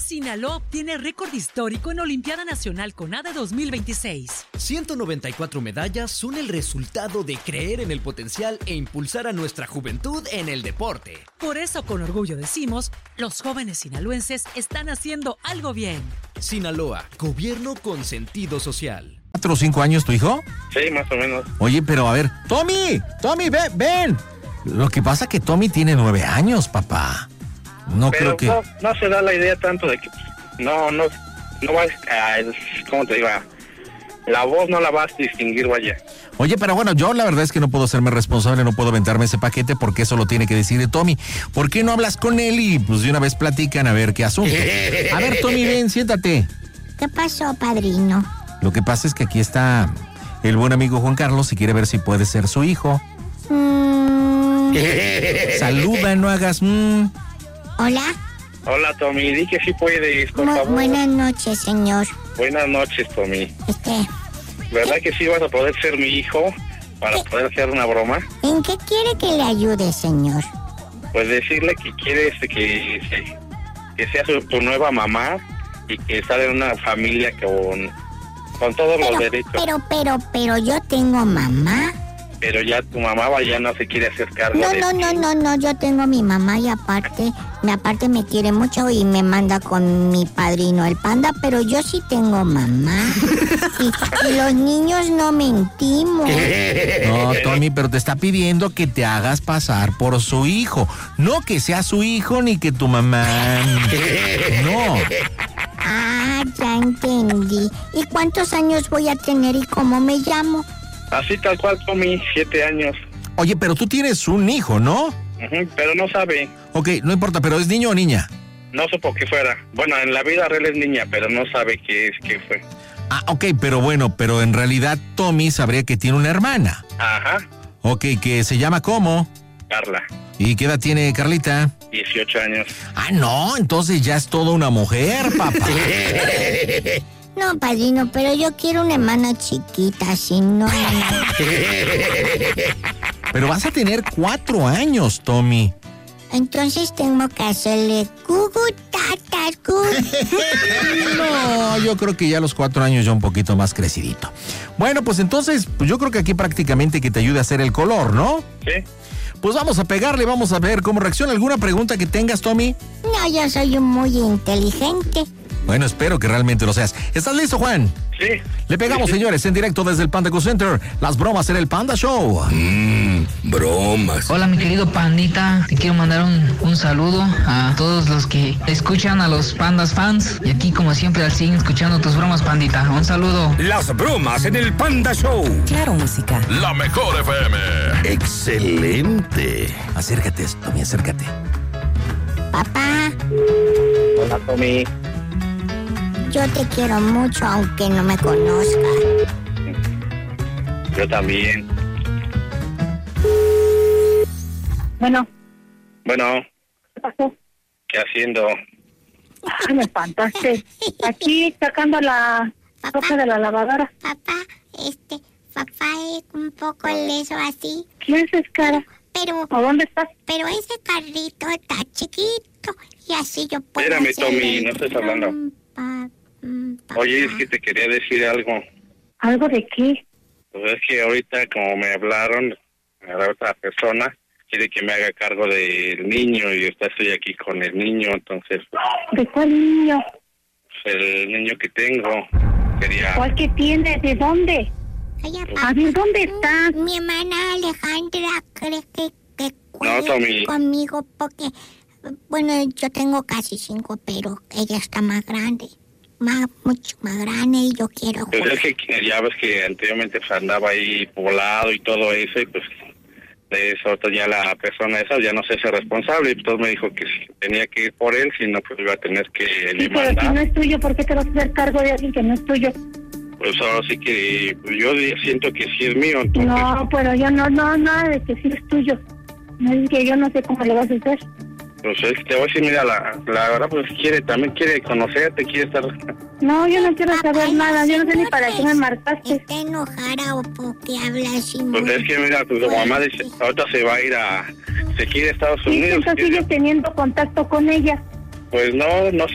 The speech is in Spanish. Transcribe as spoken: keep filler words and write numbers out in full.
Sinaloa obtiene récord histórico en Olimpiada Nacional CONADE dos mil veintiséis. ciento noventa y cuatro medallas son el resultado de creer en el potencial e impulsar a nuestra juventud en el deporte. Por eso, con orgullo decimos, los jóvenes sinaloenses están haciendo algo bien. Sinaloa, gobierno con sentido social. ¿Cuatro o cinco años tu hijo? Sí, más o menos. Oye, pero a ver, Tommy, Tommy, ven, ven. Lo que pasa es que Tommy tiene nueve años, papá. No Pero creo que... no, no se da la idea tanto de que no, no, no vas a, ¿cómo te digo? La voz no la vas a distinguir, vaya. Oye, pero bueno, yo la verdad es que no puedo hacerme responsable, no puedo aventarme ese paquete porque eso lo tiene que decir Tommy. ¿Por qué no hablas con él y pues de una vez platican a ver qué asunto? A ver, Tommy, ven, siéntate. ¿Qué pasó, padrino? Lo que pasa es que aquí está el buen amigo Juan Carlos y quiere ver si puede ser su hijo. Mm. Saluda, no hagas... Mm. Hola. Hola, Tommy, di que sí puedes, por Bu- favor. buenas noches, señor. Buenas noches, Tommy. Este, ¿Verdad que sí vas a poder ser mi hijo para ¿Qué? poder hacer una broma? ¿en qué quiere que le ayude, señor? Pues decirle que quieres que, que sea su, tu nueva mamá y que sale en una familia con, con todos los Pero, derechos. pero, pero, pero yo tengo mamá. Pero ya tu mamá ya no se quiere hacer cargo No, de no, ti. no, no, no, yo tengo a mi mamá y aparte, me aparte me quiere mucho y me manda con mi padrino el panda, pero yo sí tengo mamá. Y, y los niños no mentimos. No, Tommy, pero te está pidiendo que te hagas pasar por su hijo. No que sea su hijo ni que tu mamá... No. Ah, ya entendí. ¿Y cuántos años voy a tener y cómo me llamo? Así tal cual, Tommy, siete años. Oye, pero tú tienes un hijo, ¿no? Ujú, pero no sabe, Ok, no importa, pero ¿es niño o niña? no supo que fuera. Bueno, en la vida real es niña, pero no sabe qué es, qué fue. Ah, ok, pero bueno, pero en realidad Tommy sabría que tiene una hermana. Ajá, Ok, que se llama ¿cómo? Carla, ¿Y qué edad tiene Carlita? dieciocho años. Ah, no, entonces ya es toda una mujer, papá. No, padrino, pero yo quiero una hermana chiquita, si no... Pero vas a tener cuatro años, Tommy. Entonces tengo que hacerle cucu tatas, cu. No, yo creo que ya a los cuatro años ya un poquito más crecidito. Bueno, pues entonces, pues yo creo que aquí prácticamente que te ayude a hacer el color, ¿no? ¿Sí? Pues vamos a pegarle, vamos a ver cómo reacciona. ¿Alguna pregunta que tengas, Tommy? No, yo soy muy inteligente. Bueno, espero que realmente lo seas. ¿Estás listo, Juan? Sí. Le pegamos, Sí, sí. señores, en directo desde el Panda Co Center. Las bromas en el Panda Show. Mmm, bromas. Hola mi querido Pandita, te quiero mandar un, un saludo a todos los que escuchan, a los Pandas fans. Y aquí como siempre al siguen escuchando tus bromas, Pandita. Un saludo. Las bromas en el Panda Show. Claro, música. La mejor F M. Excelente. Acércate, Tommy, acércate. Papá, Hola, Tommy. yo te quiero mucho aunque no me conozca. Yo también. Bueno, Bueno, ¿qué pasó? ¿qué haciendo? Ah, me espantaste. Aquí sacando la Papá. ropa de la lavadora. Papá, este, papá es un poco leso así, ¿Quién es cara? pero, ¿A dónde estás? pero ese carrito está chiquito y así yo puedo Espérame, hacer Tommy, el no estés hablando. trompa, mm, papá. Oye, es que te quería decir algo. ¿Algo de qué? Pues es que ahorita, como me hablaron, la otra persona quiere que me haga cargo del niño y yo estoy aquí con el niño, entonces, ¿De cuál niño? pues, el niño que tengo quería... ¿Cuál que tiene? ¿De dónde? Ay, A papá. ver, ¿dónde está? Mi hermana Alejandra cree que, que No, cuide Tommy. conmigo porque, bueno, yo tengo casi cinco, pero ella está más grande, más, mucho más grande y yo quiero Pues jugar. es que ya ves que anteriormente pues, andaba ahí poblado y todo eso, y pues de eso ya la persona esa ya no se hace responsable, y entonces me dijo que si tenía que ir por él, si no pues iba a tener que Sí, pero si no demandar. es tuyo, ¿por qué te vas a hacer cargo de alguien que no es tuyo? Pues ahora sí que pues, yo siento que sí es mío, entonces... No, pero yo no, no, nada de que sí es tuyo. No es que yo no sé cómo le vas a hacer. Pues es que te voy a decir, mira, la, la verdad pues quiere, también quiere conocerte, quiere estar... No, yo no quiero Papá, saber nada. Yo no sé ni para qué me marcaste. ¿Está enojada o por qué habla así Pues muy es que mira, pues su mamá dice, fuerte? ahorita se va a ir a... Se quiere a Estados Sí, Unidos. entonces quiere- sigues teniendo contacto con ella. Pues no, no